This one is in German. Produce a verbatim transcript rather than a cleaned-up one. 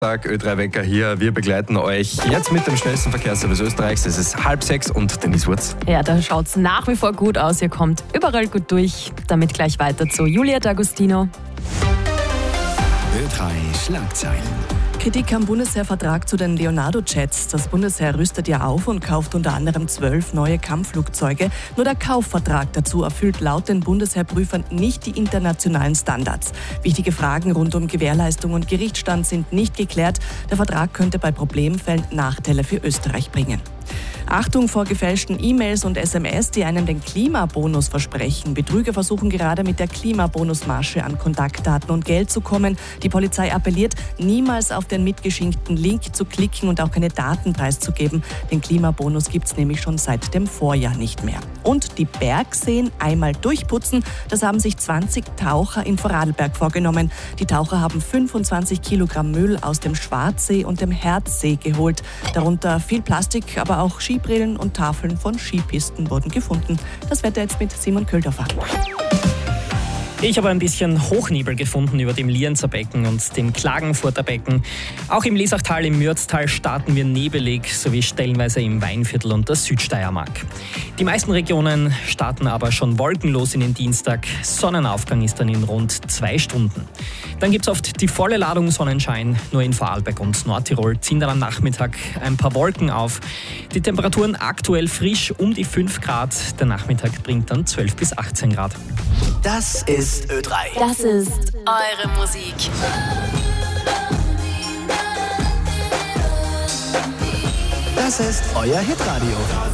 Tag, Ö drei Wecker hier. Wir begleiten euch jetzt mit dem schnellsten Verkehrsservice Österreichs. Es ist halb sechs und Denise Wurz. Ja, da schaut es nach wie vor gut aus. Ihr kommt überall gut durch. Damit gleich weiter zu Julia D'Agostino. Ö drei Schlagzeilen. Kritik am Bundesheervertrag zu den Leonardo-Jets. Das Bundesheer rüstet ja auf und kauft unter anderem zwölf neue Kampfflugzeuge. Nur der Kaufvertrag dazu erfüllt laut den Bundesheerprüfern nicht die internationalen Standards. Wichtige Fragen rund um Gewährleistung und Gerichtsstand sind nicht geklärt. Der Vertrag könnte bei Problemfällen Nachteile für Österreich bringen. Achtung vor gefälschten E-Mails und S M S, die einem den Klimabonus versprechen. Betrüger versuchen gerade mit der Klimabonusmasche an Kontaktdaten und Geld zu kommen. Die Polizei appelliert, niemals auf den mitgeschickten Link zu klicken und auch keine Daten preiszugeben. Den Klimabonus gibt es nämlich schon seit dem Vorjahr nicht mehr. Und die Bergseen einmal durchputzen, das haben sich zwanzig Taucher in Vorarlberg vorgenommen. Die Taucher haben fünfundzwanzig Kilogramm Müll aus dem Schwarzsee und dem Herzsee geholt. Darunter viel Plastik, aber auch Skibrillen und Tafeln von Skipisten wurden gefunden. Das Wetter jetzt mit Simon Köldorfer. Ich habe ein bisschen Hochnebel gefunden über dem Lienzer Becken und dem Klagenfurter Becken. Auch im Lesachtal, im Mürztal starten wir nebelig, sowie stellenweise im Weinviertel und der Südsteiermark. Die meisten Regionen starten aber schon wolkenlos in den Dienstag. Sonnenaufgang ist dann in rund zwei Stunden. Dann gibt es oft die volle Ladung Sonnenschein. Nur in Vorarlberg und Nordtirol ziehen dann am Nachmittag ein paar Wolken auf. Die Temperaturen aktuell frisch um die fünf Grad. Der Nachmittag bringt dann zwölf bis achtzehn Grad. Das ist Ö drei. Das ist eure Musik. Das ist euer Hitradio.